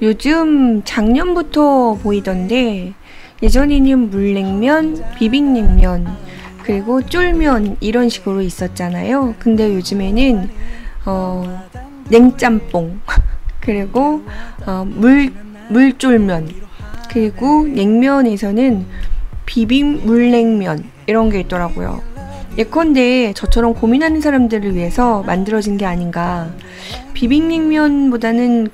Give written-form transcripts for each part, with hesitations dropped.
요즘 작년부터 보이던데 예전에는 물냉면, 비빔냉면, 그리고 쫄면 이런 식으로 있었잖아요. 근데 요즘에는 냉짬뽕 그리고 물쫄면, 그리고 냉면에서는 비빔 물냉면 이런 게 있더라고요. 예컨대 저처럼 고민하는 사람들을 위해서 만들어진 게 아닌가. 비빔냉면보다는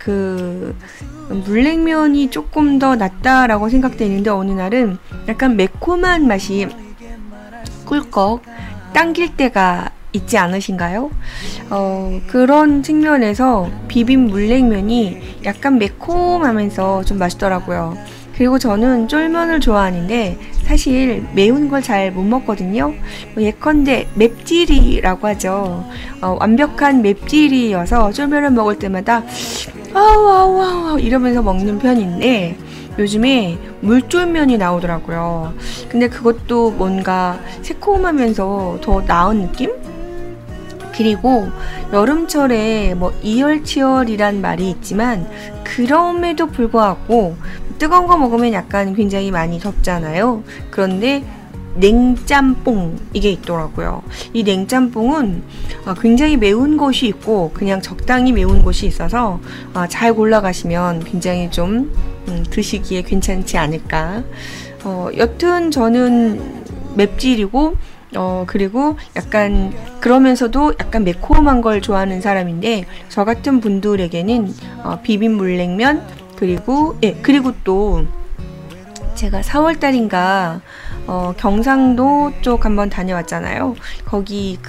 물냉면이 조금 더 낫다라고 생각되는데, 어느 날은 약간 매콤한 맛이 꿀꺽 당길 때가 있지 않으신가요? 그런 측면에서 비빔 물냉면이 약간 매콤하면서 좀 맛있더라고요. 그리고 저는 쫄면을 좋아하는데 사실 매운 걸 잘 못 먹거든요. 예컨대 맵찔이라고 하죠. 완벽한 맵찔이여서 쫄면을 먹을 때마다 아우 이러면서 먹는 편인데, 요즘에 물쫄면이 나오더라고요. 근데 그것도 뭔가 새콤하면서 더 나은 느낌? 그리고 여름철에 이열치열이란 말이 있지만, 그럼에도 불구하고 뜨거운 거 먹으면 약간 굉장히 많이 덥잖아요. 그런데 냉짬뽕 이게 있더라고요. 이 냉짬뽕은 굉장히 매운 곳이 있고 그냥 적당히 매운 곳이 있어서 잘 골라가시면 굉장히 좀 드시기에 괜찮지 않을까. 여튼 저는 맵찔이고 그리고 약간 그러면서도 약간 매콤한 걸 좋아하는 사람인데, 저 같은 분들에게는 비빔 물냉면, 그리고 또 제가 4월달인가 경상도 쪽 한번 다녀왔잖아요. 거기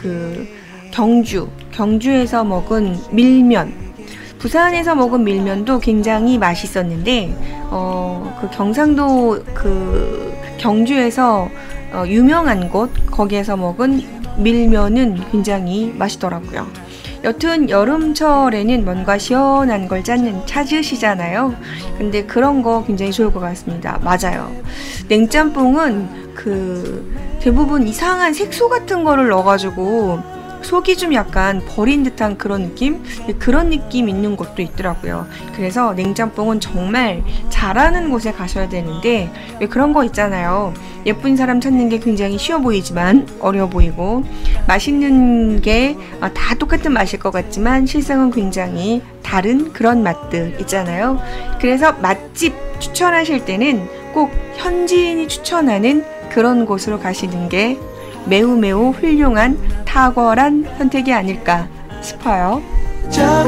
경주에서 먹은 밀면, 부산에서 먹은 밀면도 굉장히 맛있었는데 경상도 경주에서 유명한 곳, 거기에서 먹은 밀면은 굉장히 맛있더라고요. 여튼 여름철에는 뭔가 시원한 걸 찾으시잖아요. 근데 그런 거 굉장히 좋을 것 같습니다. 맞아요. 냉짬뽕은 대부분 이상한 색소 같은 거를 넣어가지고 속이 좀 약간 버린 듯한 그런 느낌 있는 곳도 있더라고요. 그래서 냉짬뽕은 정말 잘하는 곳에 가셔야 되는데, 왜 그런 거 있잖아요. 예쁜 사람 찾는 게 굉장히 쉬워 보이지만 어려워 보이고, 맛있는 게 다 똑같은 맛일 것 같지만 실상은 굉장히 다른 그런 맛들 있잖아요. 그래서 맛집 추천하실 때는 꼭 현지인이 추천하는 그런 곳으로 가시는 게 매우 훌륭한 탁월한 선택이 아닐까 싶어요.